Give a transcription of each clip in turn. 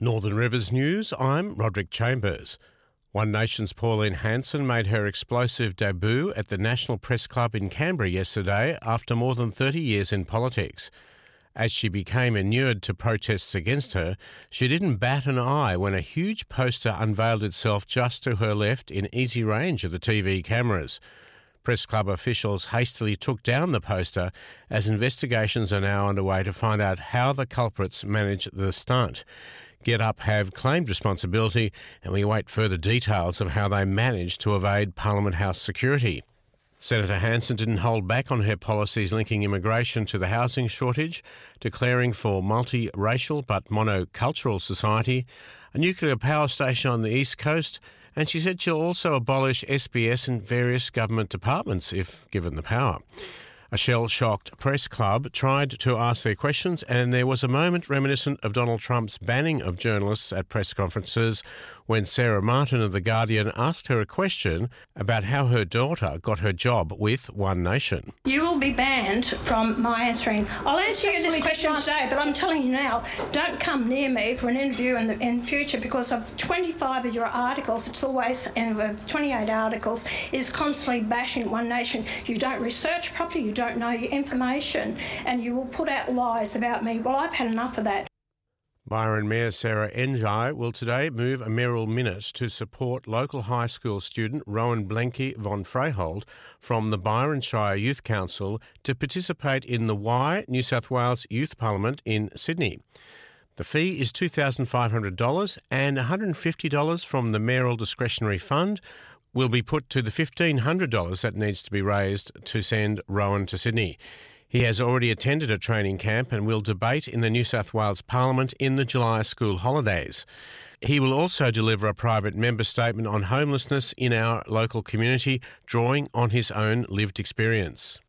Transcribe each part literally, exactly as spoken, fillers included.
Northern Rivers News, I'm Roderick Chambers. One Nation's Pauline Hanson made her explosive debut at the National Press Club in Canberra yesterday after more than thirty years in politics. As she became inured to protests against her, she didn't bat an eye when a huge poster unveiled itself just to her left in easy range of the T V cameras. Press Club officials hastily took down the poster as investigations are now underway to find out how the culprits managed the stunt. Get Up have claimed responsibility, and we await further details of how they managed to evade Parliament House security. Senator Hanson didn't hold back on her policies linking immigration to the housing shortage, declaring for multi-racial but monocultural society, a nuclear power station on the East Coast, and she said she'll also abolish S B S and various government departments if given the power. A shell-shocked Press Club tried to ask their questions, and there was a moment reminiscent of Donald Trump's banning of journalists at press conferences when Sarah Martin of The Guardian asked her a question about how her daughter got her job with One Nation. You will be banned from my answering. I'll answer you this question today, but I'm telling you now, don't come near me for an interview in the in future because of twenty-five of your articles. It's always, and twenty-eight articles, is constantly bashing One Nation. You don't research properly, you don't know your information, and you will put out lies about me. Well, I've had enough of that. Byron Mayor Sarah Enjai will today move a mayoral minute to support local high school student Rowan Blenky von Freyhold from the Byron Shire Youth Council to participate in the Y New South Wales Youth Parliament in Sydney. The fee is two thousand five hundred dollars, and one hundred fifty dollars from the mayoral discretionary fund will be put to the fifteen hundred dollars that needs to be raised to send Rowan to Sydney. He has already attended a training camp and will debate in the New South Wales Parliament in the July school holidays. He will also deliver a private member statement on homelessness in our local community, drawing on his own lived experience.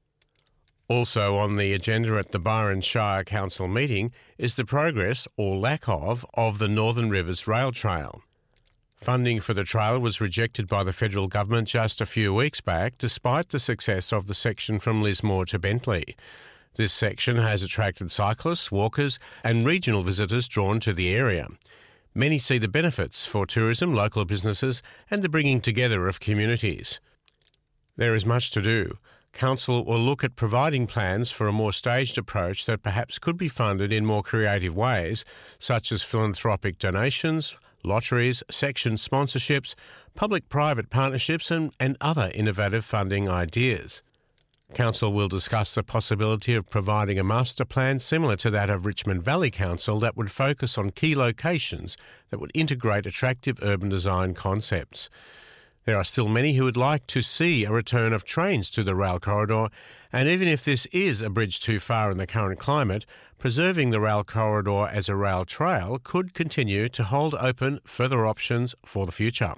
Also on the agenda at the Byron Shire Council meeting is the progress, or lack of, of the Northern Rivers Rail Trail. Funding for the trail was rejected by the federal government just a few weeks back, despite the success of the section from Lismore to Bentley. This section has attracted cyclists, walkers and regional visitors drawn to the area. Many see the benefits for tourism, local businesses and the bringing together of communities. There is much to do. Council will look at providing plans for a more staged approach that perhaps could be funded in more creative ways, such as philanthropic donations, lotteries, section sponsorships, public-private partnerships and, and other innovative funding ideas. Council will discuss the possibility of providing a master plan similar to that of Richmond Valley Council that would focus on key locations that would integrate attractive urban design concepts. There are still many who would like to see a return of trains to the rail corridor, and even if this is a bridge too far in the current climate, preserving the rail corridor as a rail trail could continue to hold open further options for the future.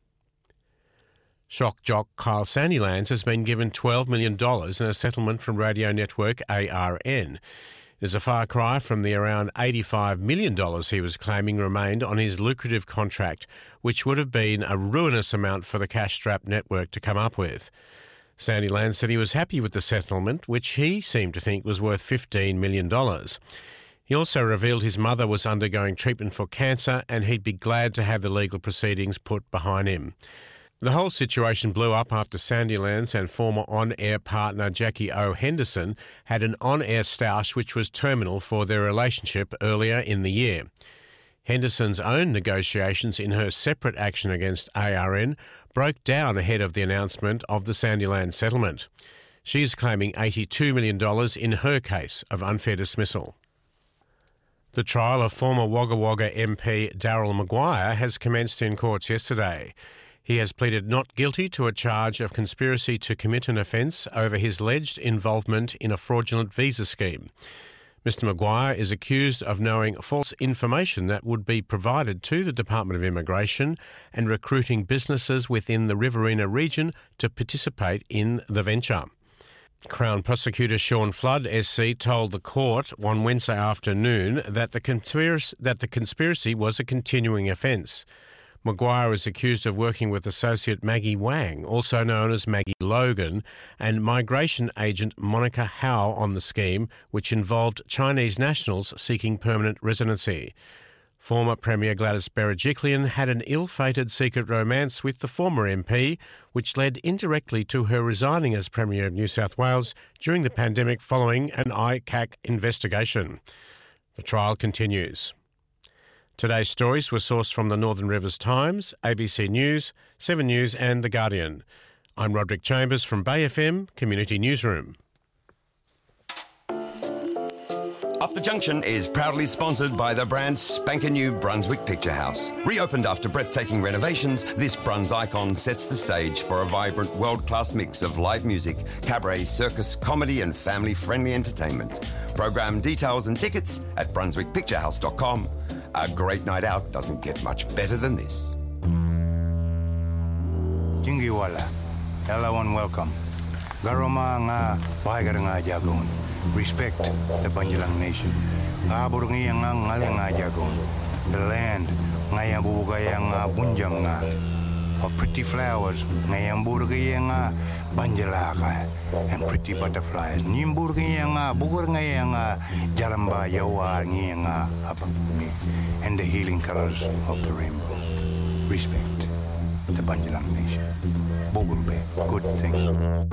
Shock jock Kyle Sandilands has been given twelve million dollars in a settlement from radio network A R N. It is a far cry from the around eighty-five million dollars he was claiming remained on his lucrative contract, which would have been a ruinous amount for the cash-strapped network to come up with. Sandilands said he was happy with the settlement, which he seemed to think was worth fifteen million dollars. He also revealed his mother was undergoing treatment for cancer and he'd be glad to have the legal proceedings put behind him. The whole situation blew up after Sandilands and former on-air partner Jackie O. Henderson had an on-air stoush which was terminal for their relationship earlier in the year. Henderson's own negotiations in her separate action against A R N broke down ahead of the announcement of the Sandilands settlement. She is claiming eighty-two million dollars in her case of unfair dismissal. The trial of former Wagga Wagga M P Daryl Maguire has commenced in courts yesterday. He has pleaded not guilty to a charge of conspiracy to commit an offence over his alleged involvement in a fraudulent visa scheme. Mister Maguire is accused of knowing false information that would be provided to the Department of Immigration and recruiting businesses within the Riverina region to participate in the venture. Crown Prosecutor Sean Flood S C told the court on Wednesday afternoon that the conspiracy, that the conspiracy was a continuing offence. Maguire is accused of working with associate Maggie Wang, also known as Maggie Logan, and migration agent Monica Howe on the scheme, which involved Chinese nationals seeking permanent residency. Former Premier Gladys Berejiklian had an ill-fated secret romance with the former M P, which led indirectly to her resigning as Premier of New South Wales during the pandemic following an I C A C investigation. The trial continues. Today's stories were sourced from the Northern Rivers Times, A B C News, Seven News and The Guardian. I'm Roderick Chambers from Bay F M Community Newsroom. Up the Junction is proudly sponsored by the brand spanking new Brunswick Picture House. Reopened after breathtaking renovations, this Bruns icon sets the stage for a vibrant world-class mix of live music, cabaret, circus, comedy and family-friendly entertainment. Program details and tickets at brunswick picture house dot com. A great night out doesn't get much better than this. Jingiwala, hello and welcome. Garoma nga bahagar nga jagon. Respect the Banjalang Nation. Ngabur nga nga nga jagon. The land nga yabugaya nga bunjam nga. Of pretty flowers nga yamburgaya nga banjalaka. And pretty butterflies. Nimburgaya nga bugur nga nga jaramba yawa nga apapumi. And the healing colors of the rainbow. Respect the Banjalang Nation. Bogurbe, good thing.